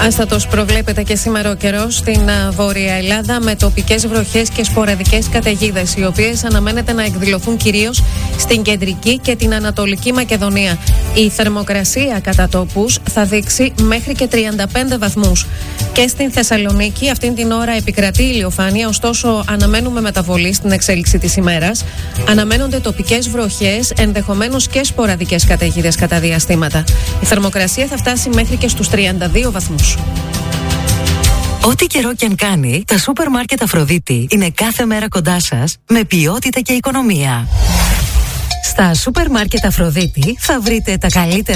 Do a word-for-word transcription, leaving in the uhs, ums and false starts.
Άστατος προβλέπεται και σήμερα ο καιρός στην Βόρεια Ελλάδα, με τοπικές βροχές και σποραδικές καταιγίδες, οι οποίες αναμένεται να εκδηλωθούν κυρίως στην κεντρική και την ανατολική Μακεδονία. Η θερμοκρασία κατά τόπους θα δείξει μέχρι και τριάντα πέντε βαθμούς. Και στην Θεσσαλονίκη αυτήν την ώρα επικρατεί ηλιοφάνεια, ωστόσο αναμένουμε μεταβολή στην εξέλιξη της ημέρας. Αναμένονται τοπικές βροχές, ενδεχομένως και σποραδικές καταιγίδες κατά διαστήματα. Η θερμοκρασία θα φτάσει μέχρι και στους τριάντα δύο βαθμούς. Ό,τι καιρό και αν κάνει, τα σούπερ μάρκετ Αφροδίτη είναι κάθε μέρα κοντά σας με ποιότητα και οικονομία. Στα σούπερ μάρκετ Αφροδίτη θα βρείτε τα καλύτερα